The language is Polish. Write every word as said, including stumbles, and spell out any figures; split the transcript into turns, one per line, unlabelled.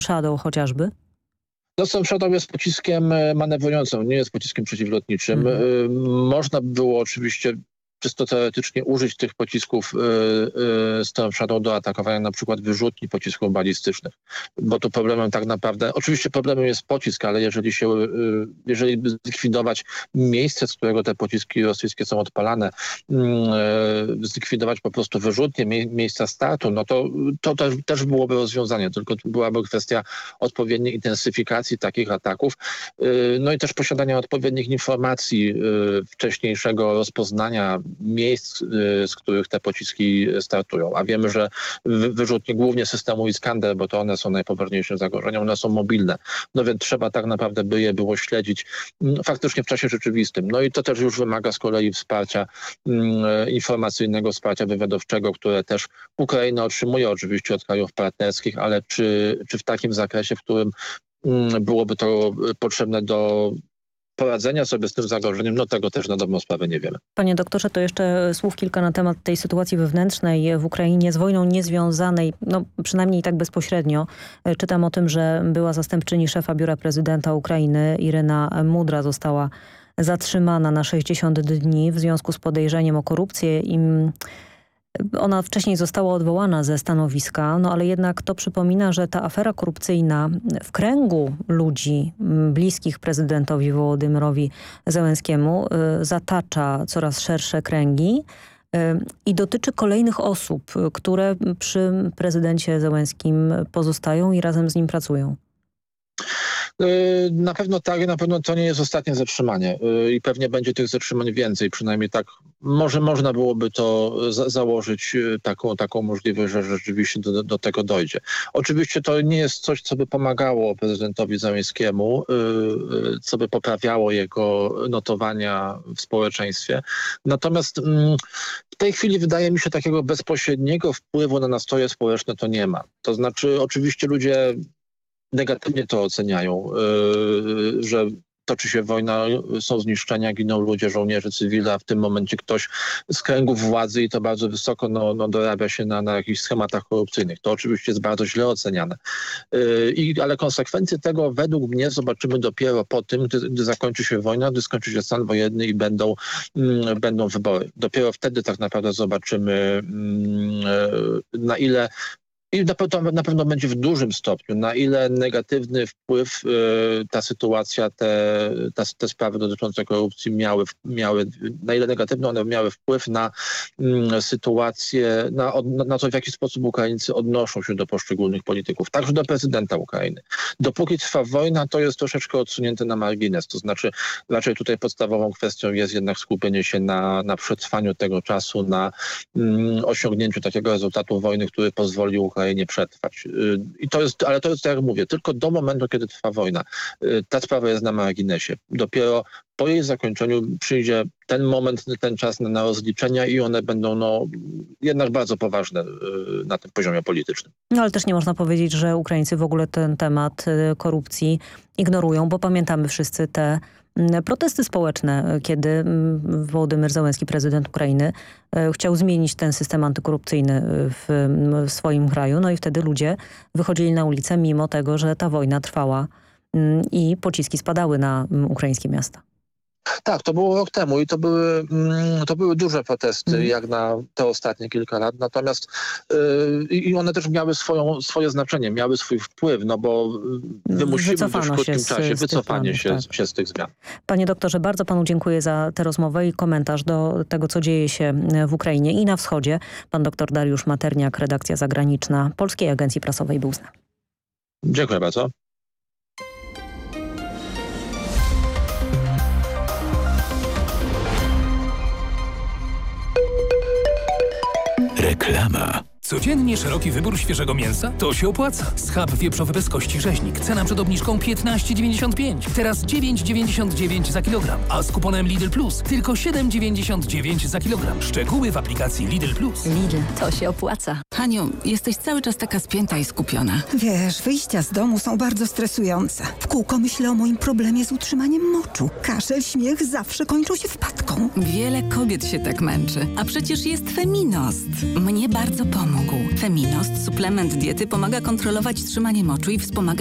Shadow chociażby?
No, Storm Shadow jest pociskiem manewrującym, nie jest pociskiem przeciwlotniczym. Mhm. Można by było oczywiście czysto teoretycznie użyć tych pocisków y, y, Storm Shadow do atakowania na przykład wyrzutni pocisków balistycznych. Bo tu problemem tak naprawdę, oczywiście problemem jest pocisk, ale jeżeli się, y, jeżeli by zlikwidować miejsce, z którego te pociski rosyjskie są odpalane, y, y, zlikwidować po prostu wyrzutnie, mie miejsca startu, no to to też, też byłoby rozwiązanie, tylko tu byłaby kwestia odpowiedniej intensyfikacji takich ataków, y, no i też posiadania odpowiednich informacji, y, wcześniejszego rozpoznania miejsc, z których te pociski startują. A wiemy, że wyrzutnie głównie systemu Iskander, bo to one są najpoważniejszym zagrożeniem, one są mobilne. No więc trzeba tak naprawdę by je było śledzić faktycznie w czasie rzeczywistym. No i to też już wymaga z kolei wsparcia um, informacyjnego, wsparcia wywiadowczego, które też Ukraina otrzymuje oczywiście od krajów partnerskich, ale czy, czy w takim zakresie, w którym um, byłoby to potrzebne do poradzenia sobie z tym zagrożeniem, no tego też na dobrą sprawę nie wiemy.
Panie doktorze, to jeszcze słów kilka na temat tej sytuacji wewnętrznej w Ukrainie z wojną niezwiązanej, no przynajmniej tak bezpośrednio. Czytam o tym, że była zastępczyni szefa biura prezydenta Ukrainy Iryna Mudra została zatrzymana na sześćdziesiąt dni w związku z podejrzeniem o korupcję i ona wcześniej została odwołana ze stanowiska, no ale jednak to przypomina, że ta afera korupcyjna w kręgu ludzi bliskich prezydentowi Wołodymyrowi Zełenskiemu y, zatacza coraz szersze kręgi y, i dotyczy kolejnych osób, które przy prezydencie Zełenskim pozostają i razem z nim pracują.
Na pewno tak, na pewno to nie jest ostatnie zatrzymanie i pewnie będzie tych zatrzymań więcej, przynajmniej tak, może można byłoby to za założyć taką, taką możliwość, że rzeczywiście do, do tego dojdzie. Oczywiście to nie jest coś, co by pomagało prezydentowi Zełenskiemu, co by poprawiało jego notowania w społeczeństwie, natomiast w tej chwili wydaje mi się takiego bezpośredniego wpływu na nastroje społeczne to nie ma. To znaczy oczywiście ludzie negatywnie to oceniają, yy, że toczy się wojna, są zniszczenia, giną ludzie, żołnierze, cywile, a w tym momencie ktoś z kręgów władzy i to bardzo wysoko no, no, dorabia się na, na jakichś schematach korupcyjnych. To oczywiście jest bardzo źle oceniane. Yy, i, ale konsekwencje tego według mnie zobaczymy dopiero po tym, gdy, gdy zakończy się wojna, gdy skończy się stan wojenny i będą, yy, będą wybory. Dopiero wtedy tak naprawdę zobaczymy, yy, na ile I na pewno, na pewno będzie w dużym stopniu, na ile negatywny wpływ y, ta sytuacja, te, ta, te sprawy dotyczące korupcji miały, miały, na ile negatywne one miały wpływ na y, sytuację, na, na, na to, w jaki sposób Ukraińcy odnoszą się do poszczególnych polityków, także do prezydenta Ukrainy. Dopóki trwa wojna, to jest troszeczkę odsunięte na margines, to znaczy raczej tutaj podstawową kwestią jest jednak skupienie się na, na przetrwaniu tego czasu, na y, osiągnięciu takiego rezultatu wojny, który pozwoli Ukrainie nie przetrwać. I to jest, ale to jest, tak jak mówię, tylko do momentu, kiedy trwa wojna. Ta sprawa jest na marginesie. Dopiero po jej zakończeniu przyjdzie ten moment, ten czas na, na rozliczenia i one będą no, jednak bardzo poważne na tym poziomie politycznym.
No ale też nie można powiedzieć, że Ukraińcy w ogóle ten temat korupcji ignorują, bo pamiętamy wszyscy te protesty społeczne, kiedy Wołodymyr Zełenski, prezydent Ukrainy, chciał zmienić ten system antykorupcyjny w, w swoim kraju. No i wtedy ludzie wychodzili na ulicę, mimo tego, że ta wojna trwała i pociski spadały na ukraińskie miasta.
Tak, to było rok temu i to były, to były duże protesty, mm. jak na te ostatnie kilka lat, natomiast yy, i one też miały swoją, swoje znaczenie, miały swój wpływ, no bo wymusimy
Wycofano
w krótkim
się z,
czasie
z
wycofanie
planów,
się,
tak.
się z tych zmian.
Panie doktorze, bardzo panu dziękuję za tę rozmowę i komentarz do tego, co dzieje się w Ukrainie i na wschodzie. Pan doktor Dariusz Materniak, redakcja zagraniczna Polskiej Agencji Prasowej był z nami.
Dziękuję bardzo.
Reklama. Codziennie szeroki wybór świeżego mięsa? To się opłaca. Schab wieprzowy bez kości rzeźnik. Cena przed obniżką piętnaście dziewięćdziesiąt pięć. Teraz dziewięć dziewięćdziesiąt dziewięć za kilogram. A z kuponem Lidl Plus tylko siedem dziewięćdziesiąt dziewięć za kilogram. Szczegóły w aplikacji Lidl Plus.
Lidl, to się opłaca.
Haniu, jesteś cały czas taka spięta i skupiona.
Wiesz, wyjścia z domu są bardzo stresujące. W kółko myślę o moim problemie z utrzymaniem moczu. Kaszel, śmiech zawsze kończą się wpadką.
Wiele kobiet się tak męczy. A przecież jest Feminost. Mnie bardzo pomógł. pomogł. Feminost, suplement diety, pomaga kontrolować trzymanie moczu i wspomaga